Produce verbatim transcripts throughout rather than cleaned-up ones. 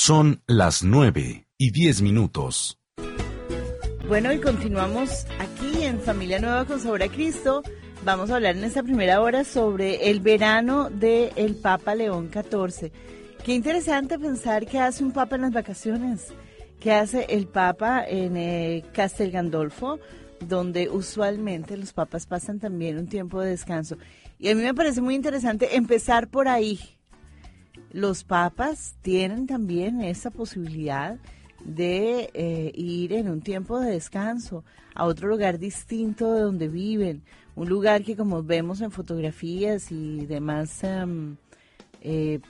Son las nueve y diez minutos. Bueno, y continuamos aquí en Familia Nueva con Sabor a Cristo. Vamos a hablar en esta primera hora sobre el verano del Papa León catorce. Qué interesante pensar qué hace un Papa en las vacaciones, qué hace el Papa en eh, Castel Gandolfo, donde usualmente los papas pasan también un tiempo de descanso. Y a mí me parece muy interesante empezar por ahí. Los papas tienen también esa posibilidad de eh, ir en un tiempo de descanso a otro lugar distinto de donde viven, un lugar que, como vemos en fotografías y demás, um, eh,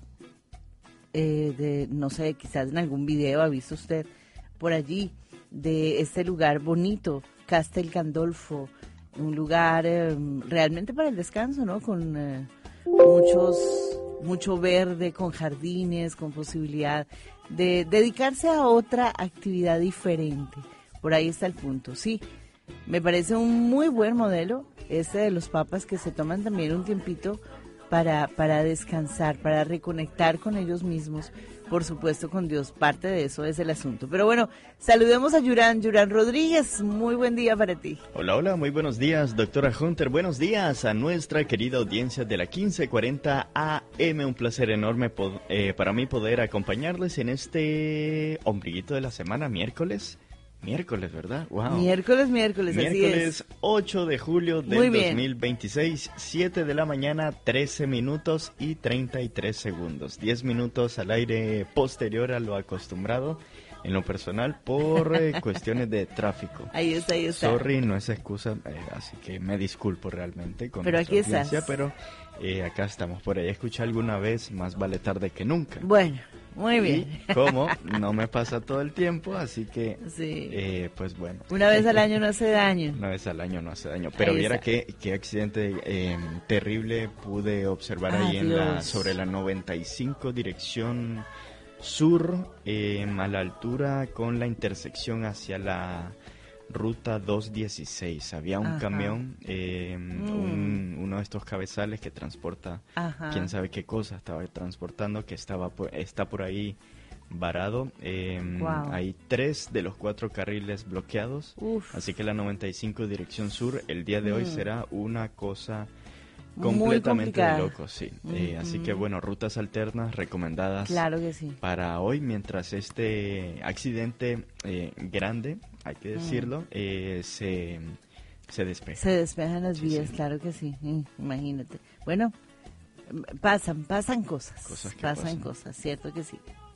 eh, de, no sé, quizás en algún video ha visto usted por allí, de este lugar bonito, Castel Gandolfo, un lugar eh, realmente para el descanso, ¿no? Con eh, muchos, mucho verde, con jardines, con posibilidad de dedicarse a otra actividad diferente. Por ahí está el punto, sí. Me parece un muy buen modelo este de los papas, que se toman también un tiempito para, para descansar, para reconectar con ellos mismos, por supuesto con Dios. Parte de eso es el asunto. Pero bueno, saludemos a Yurán, Yurán Rodríguez. Muy buen día para ti. Hola, hola, muy buenos días, doctora Hunter. Buenos días a nuestra querida audiencia de la quince cuarenta A M. Un placer enorme pod- eh, para mí poder acompañarles en este ombliguito de la semana, miércoles. Miércoles, ¿verdad? Wow. Miércoles, miércoles, así es. Miércoles ocho de julio del dos mil veintiséis, siete de la mañana, trece minutos y treinta y tres segundos. diez minutos al aire posterior a lo acostumbrado en lo personal por eh, cuestiones de tráfico. Ahí está, ahí está. Sorry, no es excusa, eh, así que me disculpo realmente con pero aquí audiencia, estás. pero eh, acá estamos. Por ahí escuché alguna vez, más vale tarde que nunca. Bueno, muy bien. Y como no me pasa todo el tiempo, así que, sí. eh, pues bueno. Una vez al año no hace daño. Una vez al año no hace daño. Pero viera qué, qué accidente eh, terrible pude observar ah, ahí en la, sobre la noventa y cinco dirección sur, eh, a la altura con la intersección hacia la ruta doscientos dieciséis. Había un Ajá. camión, eh, mm. un, uno de estos cabezales que transporta Ajá. quién sabe qué cosa estaba transportando, que estaba por, está por ahí varado. Eh, wow. Hay tres de los cuatro carriles bloqueados. Uf. Así que la noventa y cinco dirección sur el día de mm. hoy será una cosa completamente de locos, sí. Mm-hmm. Eh, así que bueno, rutas alternas recomendadas claro que sí. para hoy, mientras este accidente eh, grande, hay que decirlo, mm. eh, se, se despeja. Se despejan las sí, vías, sí. claro que sí, mm, imagínate. Bueno, pasan, pasan cosas, cosas que pasan, pasan cosas, cierto que sí.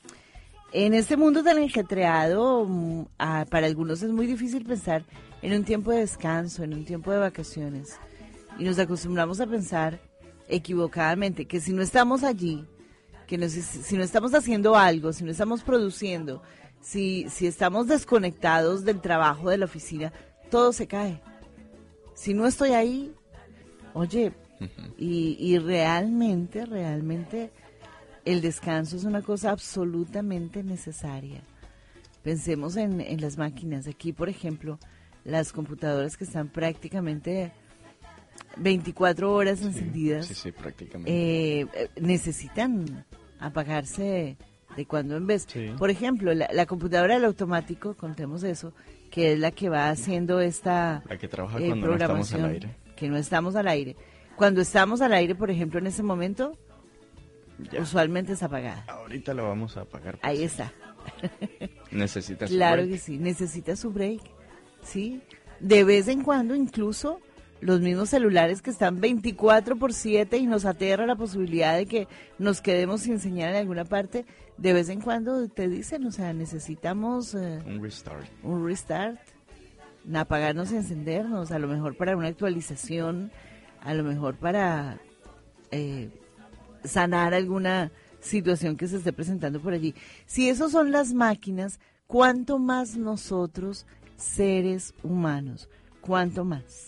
En este mundo tan ajetreado, ah, para algunos es muy difícil pensar en un tiempo de descanso, en un tiempo de vacaciones. Y nos acostumbramos a pensar equivocadamente que si no estamos allí, que no, si, si no estamos haciendo algo, si no estamos produciendo, si, si estamos desconectados del trabajo de la oficina, todo se cae. Si no estoy ahí, oye, uh-huh. y, y realmente, realmente el descanso es una cosa absolutamente necesaria. Pensemos en, en las máquinas. Aquí, por ejemplo, las computadoras que están prácticamente veinticuatro horas sí, encendidas, sí, sí, prácticamente. Eh, necesitan apagarse de cuando en vez. Sí. Por ejemplo, la, la computadora del automático, contemos eso, que es la que va haciendo esta la que trabaja eh, cuando programación, no estamos al aire. Que no estamos al aire. Cuando estamos al aire, por ejemplo, en ese momento, ya. usualmente está apagada. Ahorita la vamos a apagar. Ahí sí. está. Necesita su claro break. que sí, necesita su break. Sí, de vez en cuando incluso los mismos celulares que están veinticuatro por siete y nos aterra la posibilidad de que nos quedemos sin señal en alguna parte, de vez en cuando te dicen, o sea, necesitamos eh, un restart. Un restart, apagarnos y encendernos, a lo mejor para una actualización, a lo mejor para eh, sanar alguna situación que se esté presentando por allí. Si esos son las máquinas, ¿cuánto más nosotros, seres humanos? ¿Cuánto más?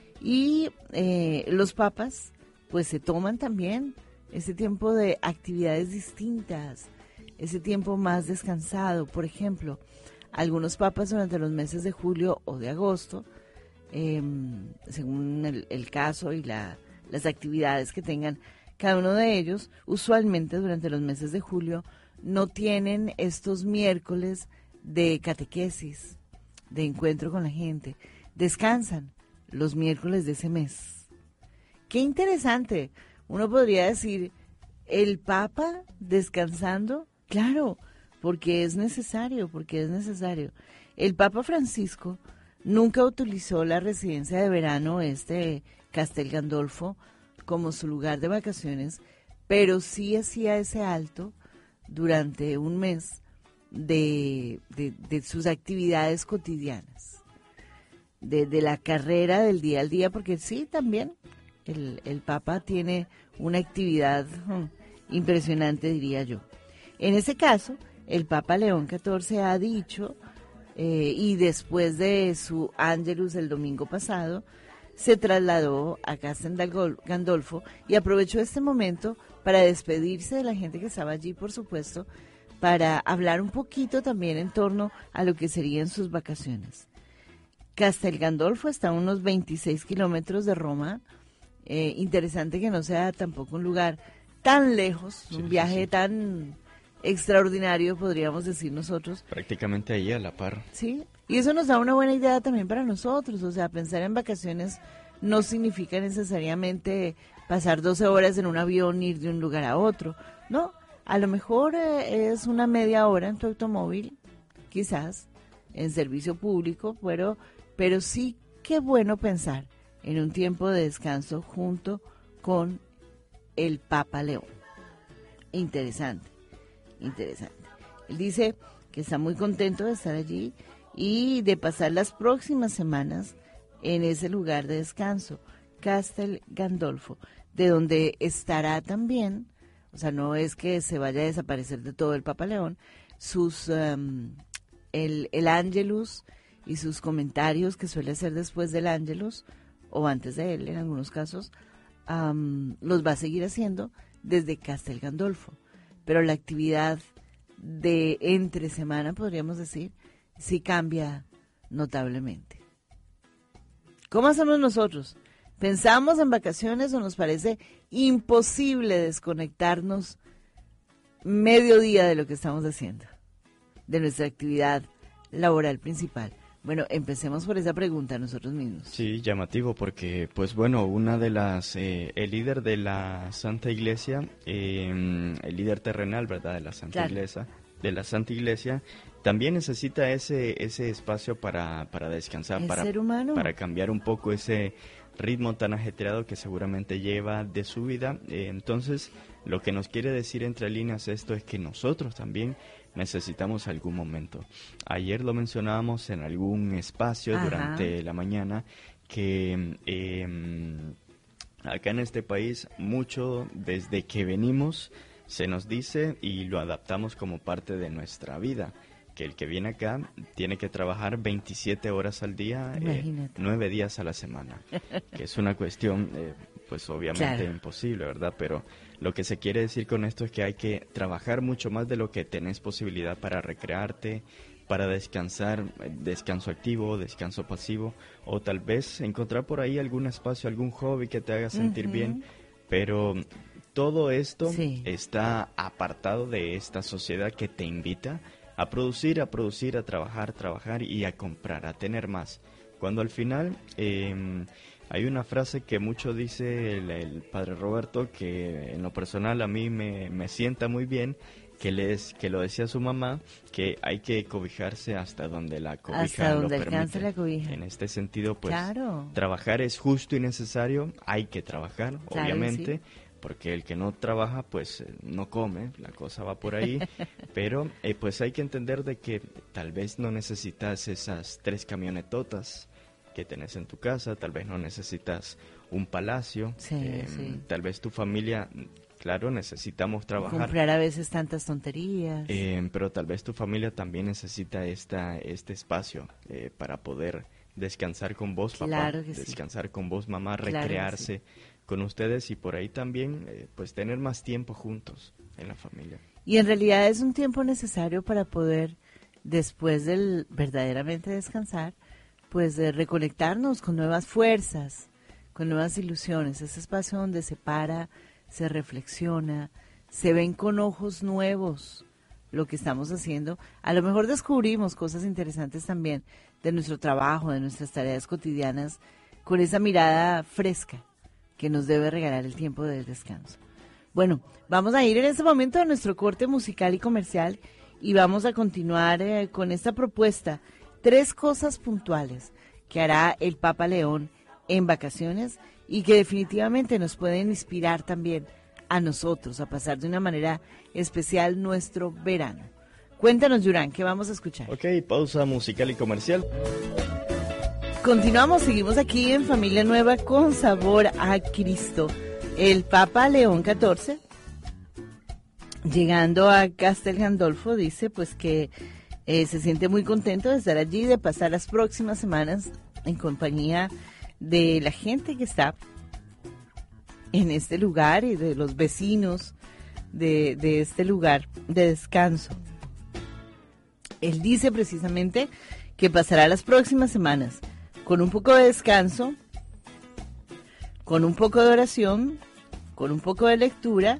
Y eh, los papas, pues se toman también ese tiempo de actividades distintas, ese tiempo más descansado. Por ejemplo, algunos papas durante los meses de julio o de agosto, eh, según el, el caso y la, las actividades que tengan cada uno de ellos, usualmente durante los meses de julio no tienen estos miércoles de catequesis, de encuentro con la gente. Descansan los miércoles de ese mes. Qué interesante. Uno podría decir, ¿el Papa descansando? Claro, porque es necesario, porque es necesario. El Papa Francisco nunca utilizó la residencia de verano, este Castel Gandolfo, como su lugar de vacaciones, pero sí hacía ese alto durante un mes de, de, de sus actividades cotidianas, de, de la carrera del día al día, porque sí, también el, el Papa tiene una actividad hmm, impresionante, diría yo. En ese caso, el Papa León catorce ha dicho, eh, y después de su Angelus el domingo pasado, se trasladó a Castel Gandolfo y aprovechó este momento para despedirse de la gente que estaba allí, por supuesto, para hablar un poquito también en torno a lo que serían sus vacaciones. Castel Gandolfo está a unos veintiséis kilómetros de Roma. Eh, interesante que no sea tampoco un lugar tan lejos, sí, un viaje sí, sí. tan extraordinario, podríamos decir nosotros. Prácticamente ahí a la par. Sí, y eso nos da una buena idea también para nosotros, o sea, pensar en vacaciones no significa necesariamente pasar doce horas en un avión e ir de un lugar a otro, no, a lo mejor eh, es una media hora en tu automóvil, quizás, en servicio público, pero, pero sí, qué bueno pensar en un tiempo de descanso junto con el Papa León. Interesante, interesante. Él dice que está muy contento de estar allí y de pasar las próximas semanas en ese lugar de descanso, Castel Gandolfo, de donde estará también, o sea, no es que se vaya a desaparecer de todo el Papa León, sus um, el, el Angelus y sus comentarios que suele hacer después del Angelus, o antes de él en algunos casos, um, los va a seguir haciendo desde Castel Gandolfo, pero la actividad de entre semana, podríamos decir, sí cambia notablemente. ¿Cómo hacemos nosotros? ¿Pensamos en vacaciones o nos parece imposible desconectarnos medio día de lo que estamos haciendo, de nuestra actividad laboral principal? Bueno, empecemos por esa pregunta nosotros mismos. Sí, llamativo porque, pues bueno, una de las, eh, el líder de la Santa Iglesia, eh, el líder terrenal, ¿verdad?, de la Santa claro. Iglesia, de la Santa Iglesia, también necesita ese ese espacio para, para descansar, ¿El para, ser humano? para cambiar un poco ese ritmo tan ajetreado que seguramente lleva de su vida. Eh, entonces, lo que nos quiere decir entre líneas esto es que nosotros también necesitamos algún momento. Ayer lo mencionábamos en algún espacio Ajá. durante la mañana que eh, acá en este país mucho desde que venimos se nos dice y lo adaptamos como parte de nuestra vida, que el que viene acá tiene que trabajar veintisiete horas al día, eh, nueve días a la semana, que es una cuestión eh, pues obviamente claro. imposible, ¿verdad? Pero lo que se quiere decir con esto es que hay que trabajar mucho más de lo que tenés posibilidad para recrearte, para descansar, descanso activo, descanso pasivo, o tal vez encontrar por ahí algún espacio, algún hobby que te haga sentir uh-huh. bien, pero todo esto sí. está apartado de esta sociedad que te invita a producir, a producir, a trabajar, trabajar y a comprar, a tener más. Cuando al final eh, hay una frase que mucho dice el, el padre Roberto, que en lo personal a mí me, me sienta muy bien, que, les, que lo decía su mamá, que hay que cobijarse hasta donde la cobija hasta lo donde permite. alcance la cobija. En este sentido, pues, claro. trabajar es justo y necesario, hay que trabajar, claro, obviamente, sí. porque el que no trabaja, pues, no come, la cosa va por ahí, pero, eh, pues, hay que entender de que tal vez no necesitas esas tres camionetotas que tenés en tu casa, tal vez no necesitas un palacio, sí, eh, sí. tal vez tu familia, claro, necesitamos trabajar. Comprar a veces tantas tonterías. Eh, pero tal vez tu familia también necesita esta este espacio eh, para poder descansar con vos, claro papá, que descansar sí. con vos, mamá, claro recrearse sí. con ustedes y por ahí también, eh, pues, tener más tiempo juntos en la familia. Y en realidad es un tiempo necesario para poder, después del verdaderamente descansar, pues de reconectarnos con nuevas fuerzas, con nuevas ilusiones, ese espacio donde se para, se reflexiona, se ven con ojos nuevos lo que estamos haciendo. A lo mejor descubrimos cosas interesantes también de nuestro trabajo, de nuestras tareas cotidianas, con esa mirada fresca que nos debe regalar el tiempo del descanso. Bueno, vamos a ir en este momento a nuestro corte musical y comercial y vamos a continuar eh, con esta propuesta. Tres cosas puntuales que hará el Papa León en vacaciones y que definitivamente nos pueden inspirar también a nosotros a pasar de una manera especial nuestro verano. Cuéntanos, Yurán, ¿qué vamos a escuchar? Ok, pausa musical y comercial. Continuamos, seguimos aquí en Familia Nueva con sabor a Cristo. El Papa León catorce, llegando a Castel Gandolfo, dice pues que eh, se siente muy contento de estar allí, de pasar las próximas semanas en compañía de la gente que está en este lugar y de los vecinos de, de este lugar de descanso. Él dice precisamente que pasará las próximas semanas con un poco de descanso, con un poco de oración, con un poco de lectura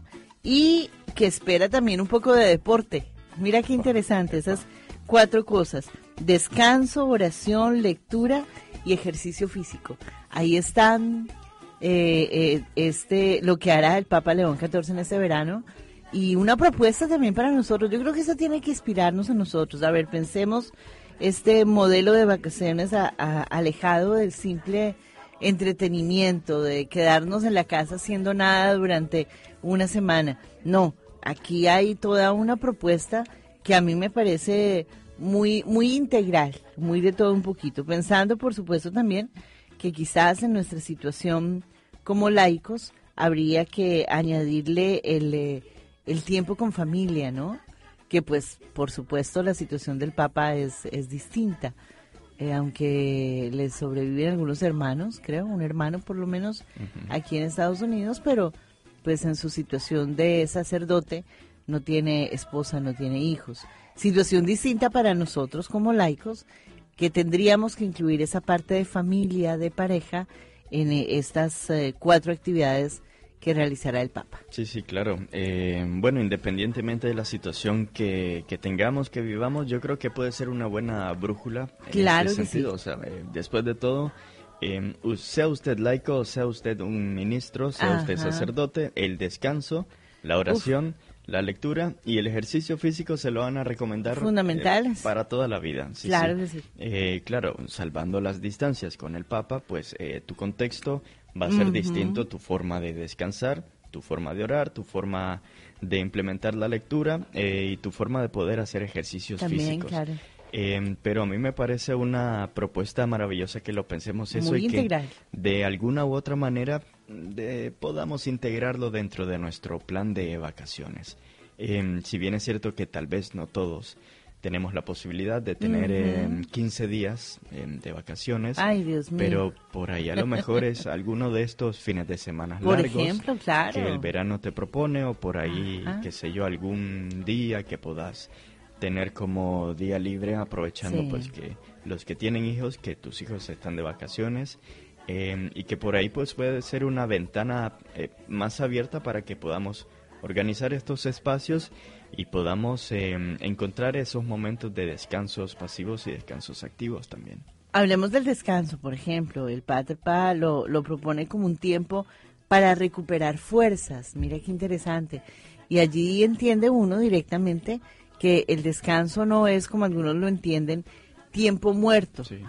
y que espera también un poco de deporte. Mira qué interesante, esas cuatro cosas: descanso, oración, lectura y ejercicio físico. Ahí están eh, eh, este lo que hará el Papa León catorce en este verano y una propuesta también para nosotros. Yo creo que eso tiene que inspirarnos a nosotros. A ver, pensemos este modelo de vacaciones a, a, alejado del simple entretenimiento, de quedarnos en la casa haciendo nada durante una semana. No, aquí hay toda una propuesta que a mí me parece muy, muy integral, muy de todo un poquito, pensando por supuesto también que quizás en nuestra situación como laicos habría que añadirle el, eh, el tiempo con familia, ¿no? Que pues por supuesto la situación del Papa es, es distinta, eh, aunque le sobreviven algunos hermanos, creo, un hermano por lo menos uh-huh. aquí en Estados Unidos, pero pues en su situación de sacerdote no tiene esposa, no tiene hijos. Situación distinta para nosotros como laicos, que tendríamos que incluir esa parte de familia, de pareja, en estas eh, cuatro actividades que realizará el Papa. Sí, sí, claro. Eh, bueno, independientemente de la situación que, que tengamos, que vivamos, yo creo que puede ser una buena brújula en claro este que sentido. Sí. O sea, eh, después de todo, eh, sea usted laico, sea usted un ministro, sea Ajá. usted sacerdote, el descanso, la oración, Uf. la lectura y el ejercicio físico se lo van a recomendar fundamentales eh, para toda la vida. Sí, claro sí. que sí. Eh, claro, salvando las distancias con el Papa, pues eh, tu contexto va a ser uh-huh. distinto, tu forma de descansar, tu forma de orar, tu forma de implementar la lectura eh, y tu forma de poder hacer ejercicios También, físicos. Claro. Eh, pero a mí me parece una propuesta maravillosa que lo pensemos eso Muy y integral. que de alguna u otra manera de, podamos integrarlo dentro de nuestro plan de vacaciones. Eh, si bien es cierto que tal vez no todos tenemos la posibilidad de tener uh-huh. eh, quince días eh, de vacaciones. Ay, Dios mío. Pero por ahí a lo mejor es alguno de estos fines de semana por largos ejemplo, claro. que el verano te propone, o por ahí, Ajá. qué sé yo, algún día que puedas tener como día libre, aprovechando sí. pues que los que tienen hijos, que tus hijos están de vacaciones, eh, y que por ahí pues puede ser una ventana eh, más abierta para que podamos organizar estos espacios y podamos eh, encontrar esos momentos de descansos pasivos y descansos activos también. Hablemos del descanso, por ejemplo. El Pater Pa lo, lo propone como un tiempo para recuperar fuerzas. Mira qué interesante. Y allí entiende uno directamente que el descanso no es, como algunos lo entienden, tiempo muerto, sí.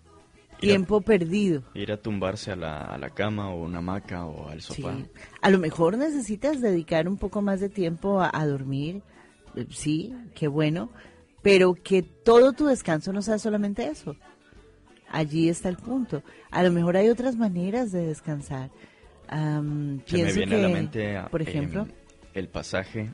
tiempo a, perdido. Ir a tumbarse a la, a la cama o una hamaca o al sofá. Sí. A lo mejor necesitas dedicar un poco más de tiempo a, a dormir, sí, qué bueno, pero que todo tu descanso no sea solamente eso. Allí está el punto. A lo mejor hay otras maneras de descansar. Um, Se me viene que, a la mente, por ejemplo, eh, el pasaje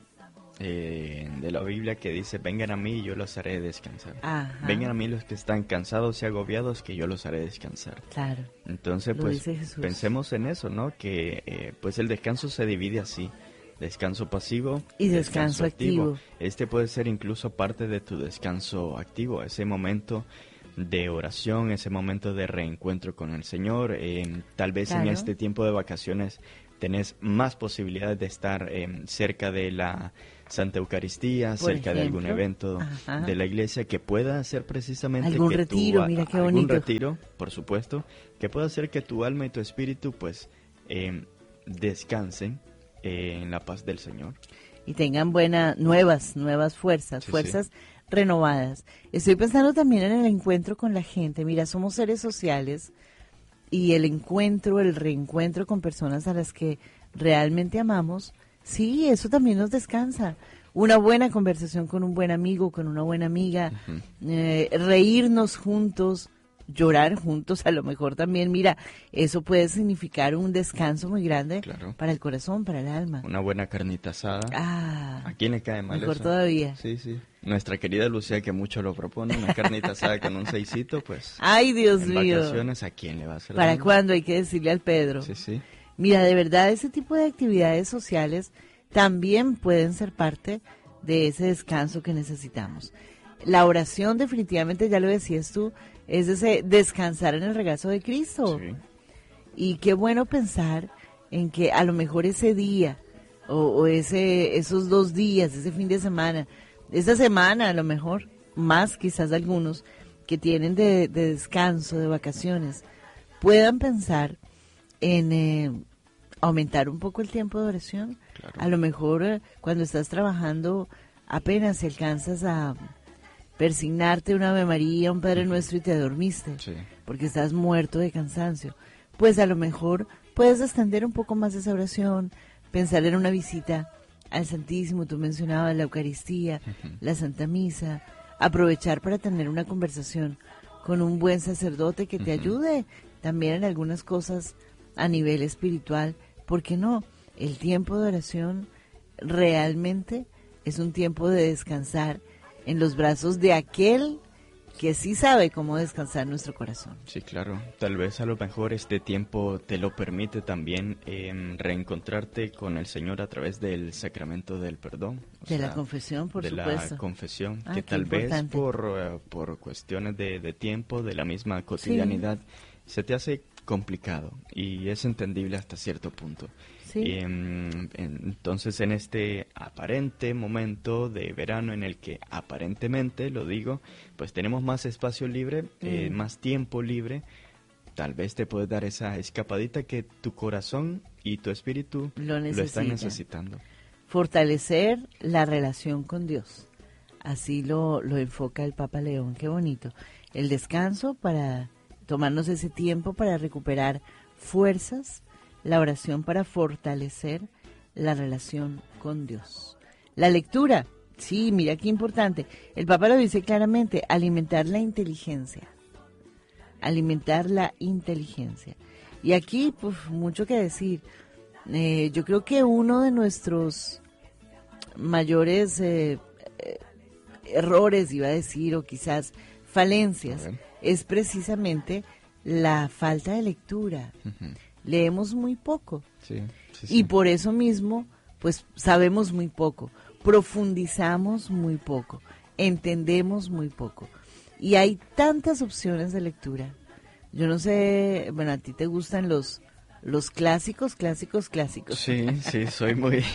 eh, de la Biblia que dice: vengan a mí y yo los haré descansar. Ajá. Vengan a mí los que están cansados y agobiados, que yo los haré descansar. Claro. Entonces, pues, pensemos en eso, ¿no? Que eh, pues el descanso se divide así: descanso pasivo y descanso, descanso activo. activo. Este puede ser incluso parte de tu descanso activo, ese momento de oración, ese momento de reencuentro con el Señor. Eh, tal vez claro. en este tiempo de vacaciones tenés más posibilidades de estar eh, cerca de la Santa Eucaristía, Por cerca ejemplo, de algún evento ajá. de la iglesia que pueda hacer precisamente algún que retiro, tu, mira qué algún bonito. retiro, por supuesto, que pueda hacer que tu alma y tu espíritu pues eh, descansen eh, en la paz del Señor. Y tengan buenas, nuevas, nuevas fuerzas, Sí, fuerzas sí. renovadas. Estoy pensando también en el encuentro con la gente. Mira, somos seres sociales y el encuentro, el reencuentro con personas a las que realmente amamos, sí, eso también nos descansa. Una buena conversación con un buen amigo, con una buena amiga, uh-huh. eh, reírnos juntos, llorar juntos, a lo mejor también, mira, eso puede significar un descanso muy grande claro. para el corazón, para el alma. Una buena carnita asada. Ah, ¿A quién le cae mal mejor eso? todavía. Sí, sí. Nuestra querida Lucía, que mucho lo propone, una carnita asada con un seisito, pues. Ay, Dios en mío. vacaciones, ¿a quién le va a hacer ¿Para daño? cuándo? Hay que decirle al Pedro. Sí, sí. Mira, de verdad, ese tipo de actividades sociales también pueden ser parte de ese descanso que necesitamos. La oración, definitivamente, ya lo decías tú, es ese descansar en el regazo de Cristo. Sí. Y qué bueno pensar en que a lo mejor ese día o, o ese esos dos días, ese fin de semana, esta semana a lo mejor, más quizás algunos que tienen de, de descanso, de vacaciones, puedan pensar en eh, aumentar un poco el tiempo de oración. Claro. A lo mejor eh, cuando estás trabajando apenas si alcanzas a persignarte una Ave María, un Padre Nuestro y te dormiste, sí. porque estás muerto de cansancio. Pues a lo mejor puedes extender un poco más esa oración, pensar en una visita al Santísimo, tú mencionabas la Eucaristía, uh-huh. la Santa Misa, aprovechar para tener una conversación con un buen sacerdote que te uh-huh. ayude también en algunas cosas a nivel espiritual. ¿Por qué no? El tiempo de oración realmente es un tiempo de descansar en los brazos de aquel que sí sabe cómo descansar nuestro corazón. Sí, claro. Tal vez a lo mejor este tiempo te lo permite también eh, reencontrarte con el Señor a través del sacramento del perdón. De sea, la confesión, por de supuesto. De la confesión, ah, que tal importante. vez por, uh, por cuestiones de, de tiempo, de la misma cotidianidad, sí. se te hace complicado y es entendible hasta cierto punto. Sí. Eh, entonces, en este aparente momento de verano en el que aparentemente, lo digo, pues tenemos más espacio libre, mm. eh, más tiempo libre, tal vez te puedes dar esa escapadita que tu corazón y tu espíritu lo, lo están necesitando. Fortalecer la relación con Dios. Así lo, lo enfoca el Papa León. Qué bonito. El descanso para tomarnos ese tiempo para recuperar fuerzas, la oración para fortalecer la relación con Dios. La lectura, sí, mira qué importante. El Papa lo dice claramente, alimentar la inteligencia. Alimentar la inteligencia. Y aquí, pues, mucho que decir. Eh, yo creo que uno de nuestros mayores eh, eh, errores, iba a decir, o quizás falencias, es precisamente la falta de lectura. Uh-huh. Leemos muy poco. Sí, sí, sí. Y por eso mismo, pues sabemos muy poco, profundizamos muy poco, entendemos muy poco. Y hay tantas opciones de lectura. Yo no sé, bueno, a ti te gustan los los clásicos, clásicos, clásicos. Sí, sí, soy muy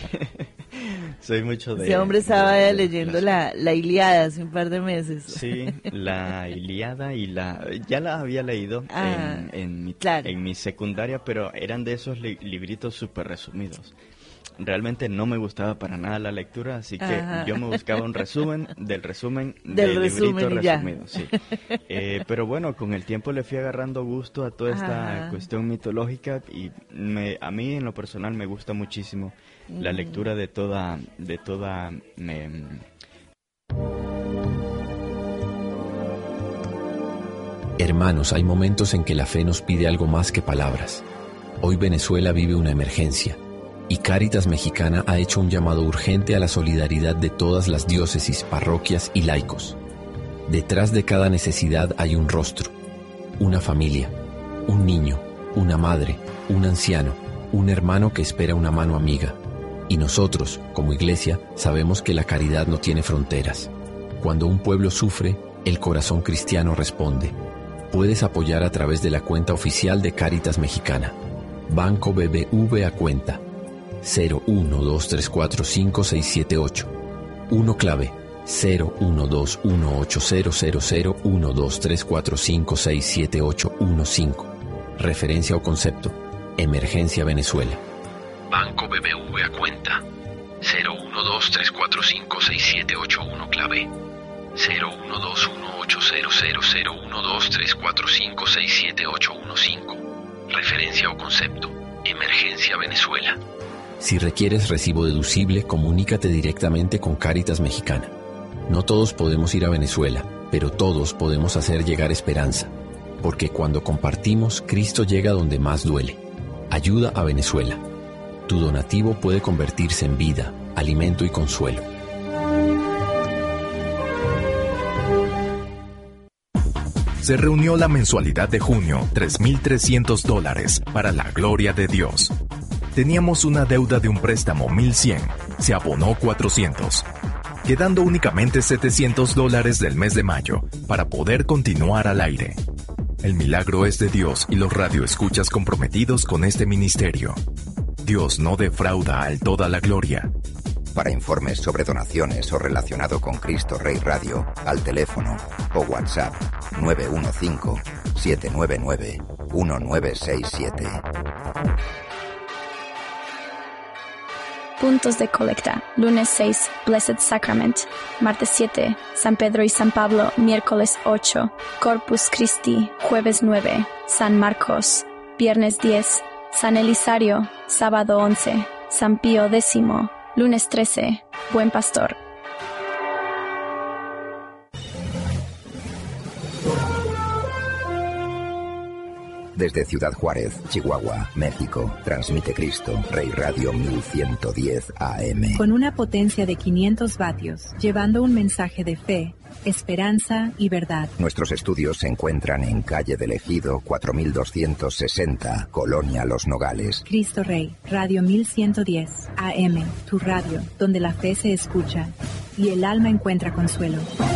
soy mucho de... Ese hombre estaba de, de, leyendo de la, la Ilíada hace un par de meses. Sí, la Ilíada y la... Ya la había leído ah, en, en, mi, claro. en mi secundaria, pero eran de esos li- libritos súper resumidos. Realmente no me gustaba para nada la lectura, así que Ajá. yo me buscaba un resumen del resumen del, del resumen librito resumido. Sí. Eh, pero bueno, con el tiempo le fui agarrando gusto a toda esta Ajá. cuestión mitológica y me, a mí en lo personal me gusta muchísimo mm. la lectura de toda... De toda eh, Hermanos, hay momentos en que la fe nos pide algo más que palabras. Hoy Venezuela vive una emergencia. Y Cáritas Mexicana ha hecho un llamado urgente a la solidaridad de todas las diócesis, parroquias y laicos. Detrás de cada necesidad hay un rostro, una familia, un niño, una madre, un anciano, un hermano que espera una mano amiga. Y nosotros, como iglesia, sabemos que la caridad no tiene fronteras. Cuando un pueblo sufre, el corazón cristiano responde. Puedes apoyar a través de la cuenta oficial de Cáritas Mexicana. Banco B B V a cuenta cero uno dos tres cuatro cinco seis siete ocho. uno clave cero uno dos uno ocho cero cero cero uno dos tres cuatro cinco seis siete ocho uno cinco. Referencia o concepto: Emergencia Venezuela. Banco B B V a cuenta cero uno dos tres cuatro cinco seis siete ocho uno clave cero uno dos uno ocho cero cero cero uno dos tres cuatro cinco seis siete ocho uno cinco. Referencia o concepto: Emergencia Venezuela. Si requieres recibo deducible, comunícate directamente con Cáritas Mexicana. No todos podemos ir a Venezuela, pero todos podemos hacer llegar esperanza, porque cuando compartimos, Cristo llega donde más duele. Ayuda a Venezuela. Tu donativo puede convertirse en vida, alimento y consuelo. Se reunió la mensualidad de junio, tres mil trescientos dólares, para la gloria de Dios. Teníamos una deuda de un préstamo mil cien, se abonó cuatrocientos, quedando únicamente setecientos dólares del mes de mayo para poder continuar al aire. El milagro es de Dios y los radioescuchas comprometidos con este ministerio. Dios no defrauda al toda la gloria. Para informes sobre donaciones o relacionado con Cristo Rey Radio, al teléfono o WhatsApp nueve uno cinco, siete nueve nueve, uno nueve seis siete. Puntos de colecta. Lunes seis, Blessed Sacrament. Martes siete, San Pedro y San Pablo. Miércoles ocho, Corpus Christi. Jueves nueve, San Marcos. Viernes diez, San Elisario. Sábado once, San Pío X. Lunes trece, Buen Pastor. Desde Ciudad Juárez, Chihuahua, México, transmite Cristo Rey Radio mil ciento diez A M. Con una potencia de quinientos vatios, llevando un mensaje de fe, esperanza y verdad. Nuestros estudios se encuentran en calle del Ejido cuatro mil doscientos sesenta, Colonia Los Nogales. Cristo Rey, Radio mil ciento diez A M, tu radio, donde la fe se escucha y el alma encuentra consuelo.